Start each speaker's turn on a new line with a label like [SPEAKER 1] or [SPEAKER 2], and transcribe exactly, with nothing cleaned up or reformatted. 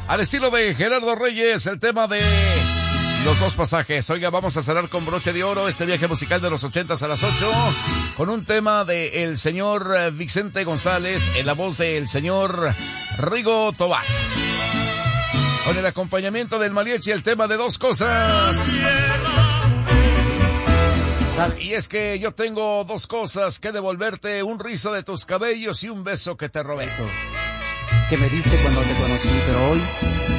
[SPEAKER 1] Al estilo de Gerardo Reyes, el tema de los dos pasajes. Oiga, vamos a cerrar con broche de oro este viaje musical de los ochentas a las ocho, con un tema de el señor Vicente González, en la voz del señor Rigo Tobar, con el acompañamiento del mariachi, el tema de Dos Cosas. Y es que yo tengo dos cosas que devolverte: un rizo de tus cabellos y un beso que te robé.
[SPEAKER 2] Eso que me diste cuando te conocí, pero hoy